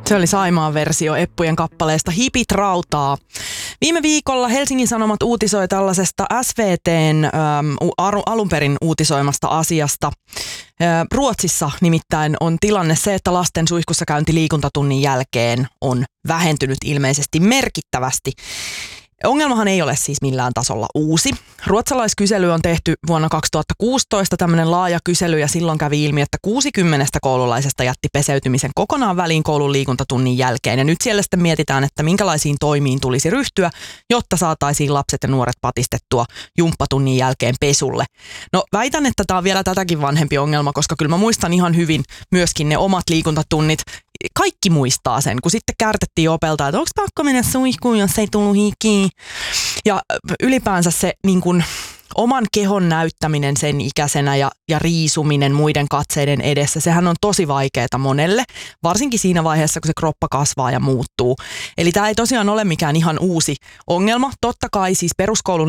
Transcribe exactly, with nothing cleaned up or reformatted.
Se oli Saimaan versio Eppujen kappaleesta Hipit rautaa. Viime viikolla Helsingin Sanomat uutisoi tällaisesta S V T:n äm, alun perin uutisoimasta asiasta. Ä, Ruotsissa nimittäin on tilanne se, että lasten suihkussa käynti liikuntatunnin jälkeen on vähentynyt ilmeisesti merkittävästi. Ongelmahan ei ole siis millään tasolla uusi. Ruotsalaiskysely on tehty vuonna kaksituhattakuusitoista, tämmöinen laaja kysely, ja silloin kävi ilmi, että kuusikymmentä koululaisesta jätti peseytymisen kokonaan väliin koulun liikuntatunnin jälkeen. Ja nyt siellä sitten mietitään, että minkälaisiin toimiin tulisi ryhtyä, jotta saataisiin lapset ja nuoret patistettua jumppatunnin jälkeen pesulle. No väitän, että tämä on vielä tätäkin vanhempi ongelma, koska kyllä mä muistan ihan hyvin myöskin ne omat liikuntatunnit. Kaikki muistaa sen, kun sitten kärtettiin opelta, että onko pakko mennä suihkuun, jos ei tullut hikiin. Ja ylipäänsä se niin kun, oman kehon näyttäminen sen ikäisenä ja, ja riisuminen muiden katseiden edessä, sehän on tosi vaikeaa monelle, varsinkin siinä vaiheessa, kun se kroppa kasvaa ja muuttuu. Eli tämä ei tosiaan ole mikään ihan uusi ongelma. Totta kai siis peruskoulun